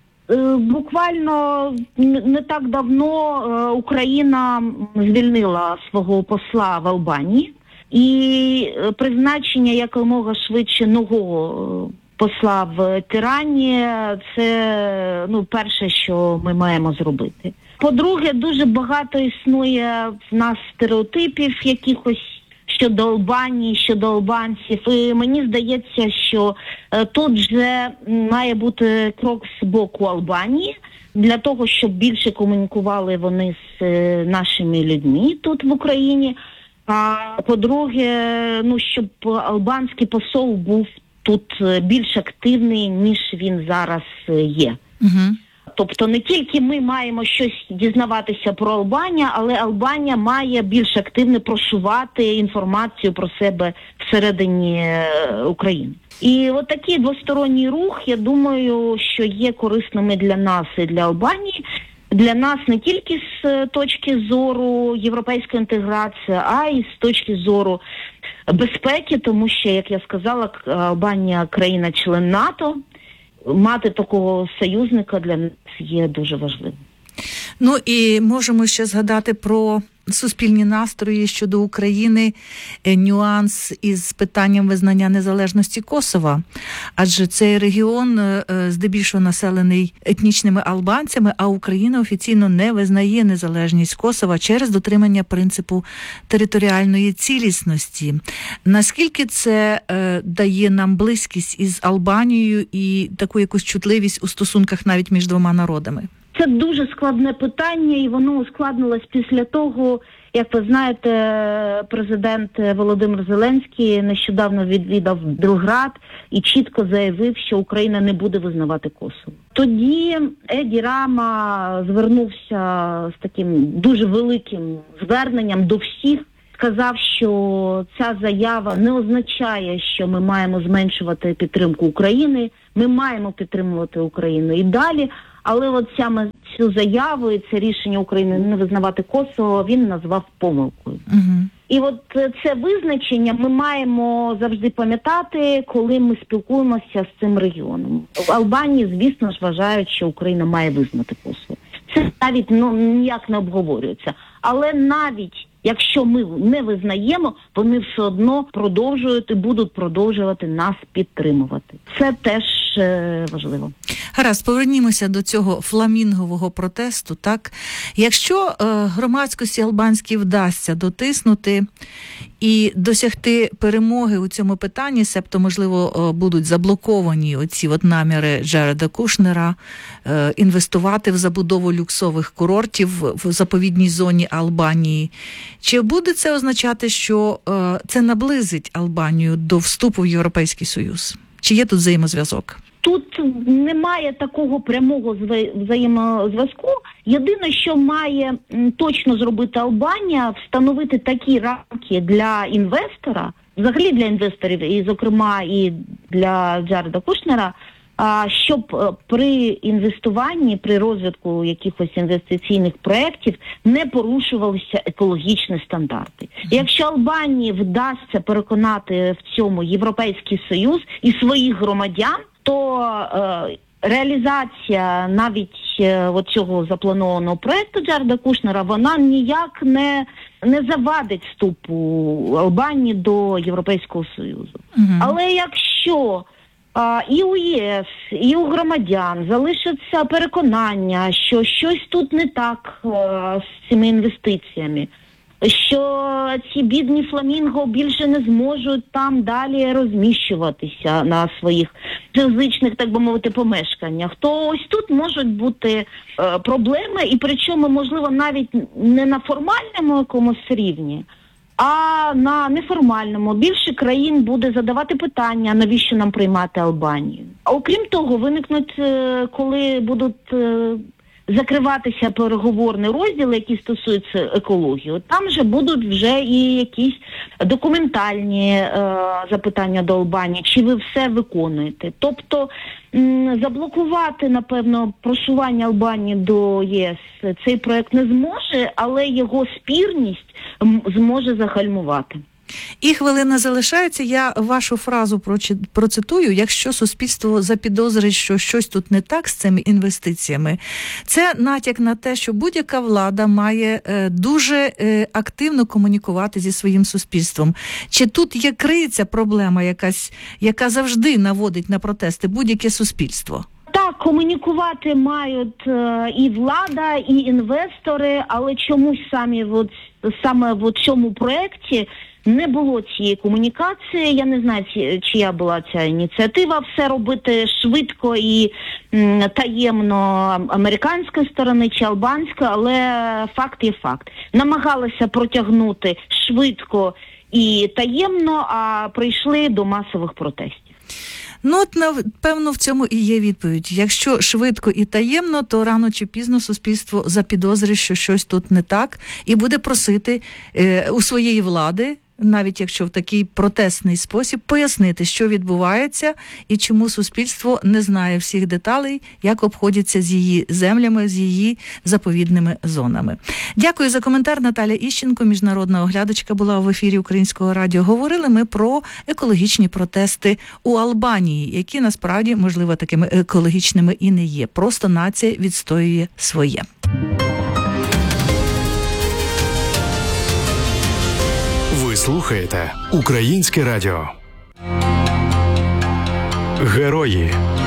Буквально не так давно Україна звільнила свого посла в Албанії, і призначення якомога швидше нового посла в Тирані – це, ну, перше, що ми маємо зробити. По-друге, дуже багато існує в нас стереотипів якихось щодо Албанії, щодо албанців. І мені здається, що е, тут вже має бути крок з боку Албанії, для того, щоб більше комунікували вони з е, нашими людьми тут в Україні. А по-друге, ну, щоб албанський посол був тут більш активний, ніж він зараз є. Угу. Тобто не тільки ми маємо щось дізнаватися про Албанію, але Албанія має більш активно просувати інформацію про себе всередині України. І от такий двосторонній рух, я думаю, що є корисними для нас і для Албанії. Для нас не тільки з точки зору європейської інтеграції, а й з точки зору безпеки, тому що, як я сказала, Албанія країна-член НАТО. Мати такого союзника для нас є дуже важливим. Ну і можемо ще згадати про суспільні настрої щодо України, нюанс із питанням визнання незалежності Косова. Адже цей регіон здебільшого населений етнічними албанцями, а Україна офіційно не визнає незалежність Косова через дотримання принципу територіальної цілісності. Наскільки це е, дає нам близькість із Албанією і таку якусь чутливість у стосунках навіть між двома народами? Це дуже складне питання, і воно ускладнилось після того, як ви знаєте, президент Володимир Зеленський нещодавно відвідав Белград і чітко заявив, що Україна не буде визнавати Косово. Тоді Еді Рама звернувся з таким дуже великим зверненням до всіх, сказав, що ця заява не означає, що ми маємо зменшувати підтримку України, ми маємо підтримувати Україну і далі. Але от саме цю заяву і це рішення України не визнавати Косово він назвав помилкою. Uh-huh. І от це визначення ми маємо завжди пам'ятати, коли ми спілкуємося з цим регіоном. В Албанії, звісно ж, вважають, що Україна має визнати Косово. Це навіть ну, ніяк не обговорюється. Але навіть якщо ми не визнаємо, вони все одно продовжують і будуть продовжувати нас підтримувати. Це теж дуже важливо. Гаразд, повернімося до цього фламінгового протесту. Так, якщо е, громадськості албанській вдасться дотиснути і досягти перемоги у цьому питанні, себто, можливо, е, будуть заблоковані оці от наміри Джареда Кушнера е, інвестувати в забудову люксових курортів в заповідній зоні Албанії, чи буде це означати, що е, це наблизить Албанію до вступу в Європейський Союз? Чи є тут взаємозв'язок? Тут немає такого прямого взаємозв'язку. Єдине, що має точно зробити Албанія, встановити такі рамки для інвестора, взагалі для інвесторів, і, зокрема, і для Джареда Кушнера, щоб при інвестуванні, при розвитку якихось інвестиційних проєктів не порушувалися екологічні стандарти. Якщо Албанії вдасться переконати в цьому Європейський Союз і своїх громадян, то е, реалізація навіть е, цього запланованого проєкту Джареда Кушнера, вона ніяк не, не завадить вступу Албанії до Європейського Союзу. Угу. Але якщо а, і у ЄС, і у громадян залишиться переконання, що щось тут не так а, з цими інвестиціями, що ці бідні фламінго більше не зможуть там далі розміщуватися на своїх фізичних, так би мовити, помешканнях, то ось тут можуть бути е, проблеми, і причому, можливо, навіть не на формальному якомусь рівні, а на неформальному. Більше країн буде задавати питання, навіщо нам приймати Албанію. А окрім того, виникнуть, е, коли будуть е, закриватися переговорні розділи, які стосуються екології, там же будуть вже і якісь документальні е, запитання до Албанії, чи ви все виконуєте. Тобто м, заблокувати, напевно, просування Албанії до ЄС цей проект не зможе, але його спірність м, зможе загальмувати. І хвилина залишається, я вашу фразу процитую: якщо суспільство запідозрить, що щось тут не так з цими інвестиціями, це натяк на те, що будь-яка влада має е, дуже е, активно комунікувати зі своїм суспільством. Чи тут є криється проблема якась, яка завжди наводить на протести будь-яке суспільство? Так, комунікувати мають е, і влада, і інвестори, але чомусь самі от, саме в цьому проєкті не було цієї комунікації. Я не знаю, чия була ця ініціатива все робити швидко і м, таємно американської сторони чи албанської, але факт є факт. Намагалися протягнути швидко і таємно, а прийшли до масових протестів. Ну, от, напевно, в цьому і є відповідь. Якщо швидко і таємно, то рано чи пізно суспільство запідозрить, що щось тут не так, і буде просити е, у своєї влади, навіть якщо в такий протестний спосіб, пояснити, що відбувається і чому суспільство не знає всіх деталей, як обходяться з її землями, з її заповідними зонами. Дякую за коментар. Наталя Іщенко, міжнародна оглядачка, була в ефірі Українського радіо. Говорили ми про екологічні протести у Албанії, які насправді, можливо, такими екологічними і не є. Просто нація відстоює своє. Ви слухаєте Українське радіо. Герої.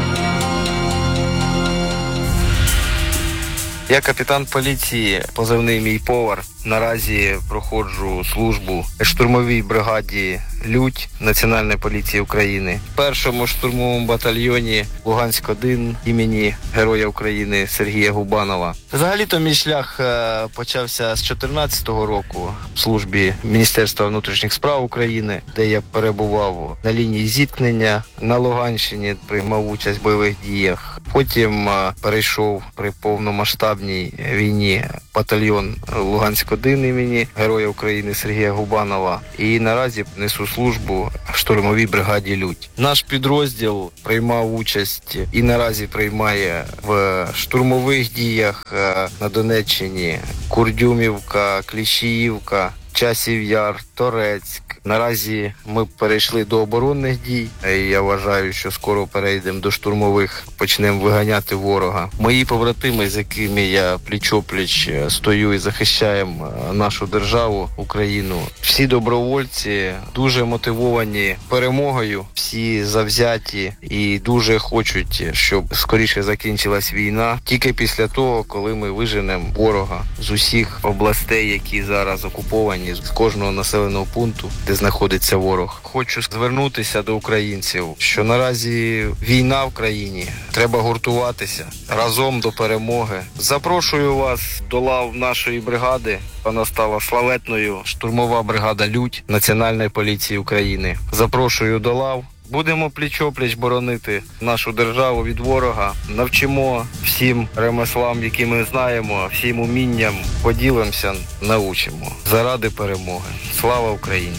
Я капітан поліції, позивний мій повар. Наразі проходжу службу в штурмовій бригаді «Людь» Національної поліції України. В першому штурмовому батальйоні Луганськ один імені Героя України Сергія Губанова. Взагалі-то мій шлях почався з чотирнадцятого року в службі Міністерства внутрішніх справ України, де я перебував на лінії зіткнення на Луганщині, приймав участь в бойових діях. Потім перейшов при повномасштабній війні батальйон Луганськ один імені Героя України Сергія Губанова. І наразі несу службу в штурмовій бригаді «Людь». Наш підрозділ приймав участь і наразі приймає в штурмових діях на Донеччині: Курдюмівка, Кліщіївка, Часів Яр, Торецьк. Наразі ми перейшли до оборонних дій, і я вважаю, що скоро перейдемо до штурмових, почнемо виганяти ворога. Мої побратими, з якими я пліч-опліч стою і захищаємо нашу державу, Україну, всі добровольці дуже мотивовані перемогою, всі завзяті і дуже хочуть, щоб скоріше закінчилась війна. Тільки після того, коли ми виженемо ворога з усіх областей, які зараз окуповані, з кожного населеного пункту, де знаходиться ворог. Хочу звернутися до українців, що наразі війна в країні, треба гуртуватися разом до перемоги. Запрошую вас до лав нашої бригади. Вона стала славетною, штурмова бригада «Людь» Національної поліції України. Запрошую до лав. Будемо пліч-опліч боронити нашу державу від ворога, навчимо всім ремеслам, які ми знаємо, всім умінням, поділимося, научимо. Заради перемоги. Слава Україні!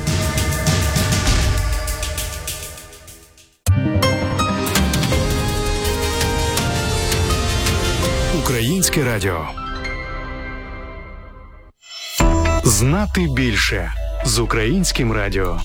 Українське радіо. Знати більше з Українським радіо.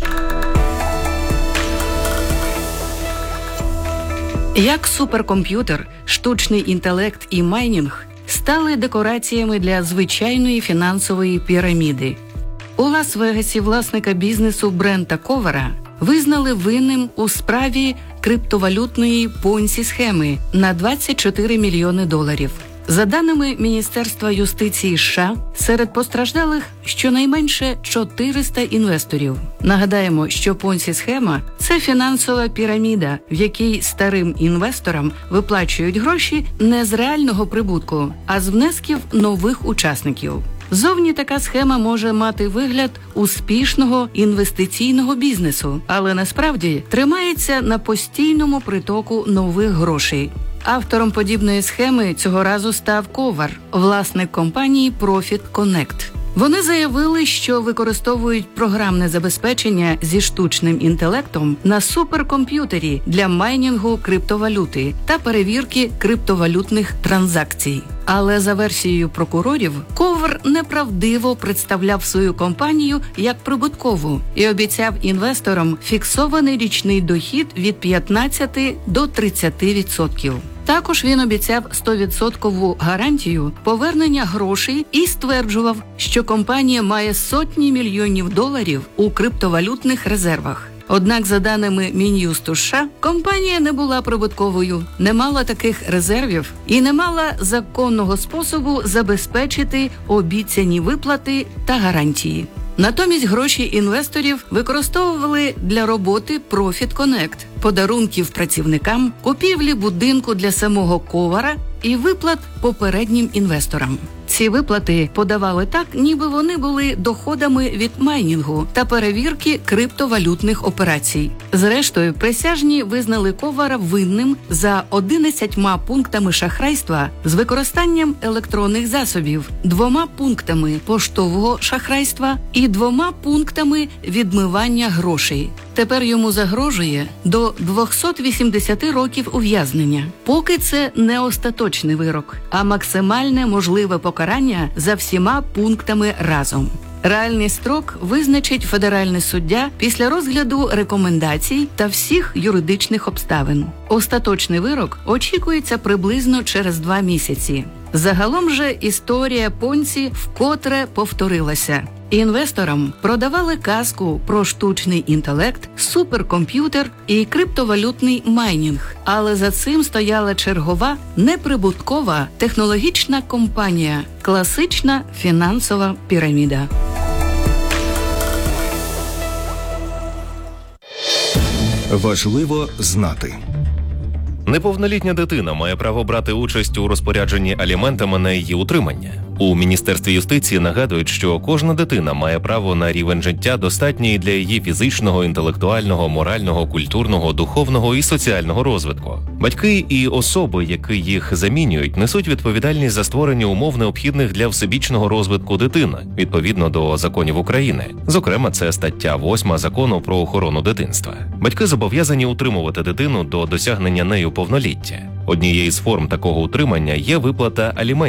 Як суперкомп'ютер, штучний інтелект і майнінг стали декораціями для звичайної фінансової піраміди. У Лас-Вегасі власника бізнесу Брента Ковара визнали винним у справі криптовалютної понсі-схеми на двадцять чотири мільйони доларів. За даними Міністерства юстиції США, серед постраждалих щонайменше чотириста інвесторів. Нагадаємо, що понсі-схема – це фінансова піраміда, в якій старим інвесторам виплачують гроші не з реального прибутку, а з внесків нових учасників. Зовні така схема може мати вигляд успішного інвестиційного бізнесу, але насправді тримається на постійному притоку нових грошей. Автором подібної схеми цього разу став Ковар, власник компанії Profit Connect. Вони заявили, що використовують програмне забезпечення зі штучним інтелектом на суперкомп'ютері для майнінгу криптовалюти та перевірки криптовалютних транзакцій. Але за версією прокурорів, Ковар неправдиво представляв свою компанію як прибуткову і обіцяв інвесторам фіксований річний дохід від п'ятнадцяти до тридцяти відсотків. Також він обіцяв сто відсотків гарантію повернення грошей і стверджував, що компанія має сотні мільйонів доларів у криптовалютних резервах. Однак, за даними Мін'юсту США, компанія не була прибутковою, не мала таких резервів і не мала законного способу забезпечити обіцяні виплати та гарантії. Натомість гроші інвесторів використовували для роботи Profit Connect, подарунків працівникам, купівлі будинку для самого Ковара і виплат попереднім інвесторам. Ці виплати подавали так, ніби вони були доходами від майнінгу та перевірки криптовалютних операцій. Зрештою, присяжні визнали Ковара винним за одинадцятьма пунктами шахрайства з використанням електронних засобів, двома пунктами поштового шахрайства і двома пунктами відмивання грошей. Тепер йому загрожує до двохсот вісімдесяти років ув'язнення. Поки це не остаточний вирок, а максимальне можливе покарання за всіма пунктами разом. Реальний строк визначить федеральний суддя після розгляду рекомендацій та всіх юридичних обставин. Остаточний вирок очікується приблизно через два місяці. Загалом же історія Понсі вкотре повторилася. Інвесторам продавали казку про штучний інтелект, суперкомп'ютер і криптовалютний майнінг. Але за цим стояла чергова, неприбуткова технологічна компанія – класична фінансова піраміда. Важливо знати. Неповнолітня дитина має право брати участь у розпорядженні аліментами на її утримання. У Міністерстві юстиції нагадують, що кожна дитина має право на рівень життя, достатній для її фізичного, інтелектуального, морального, культурного, духовного і соціального розвитку. Батьки і особи, які їх замінюють, несуть відповідальність за створення умов, необхідних для всебічного розвитку дитини, відповідно до законів України. Зокрема, це стаття восьма Закону про охорону дитинства. Батьки зобов'язані утримувати дитину до досягнення нею повноліття. Однією з форм такого утримання є виплата аліментів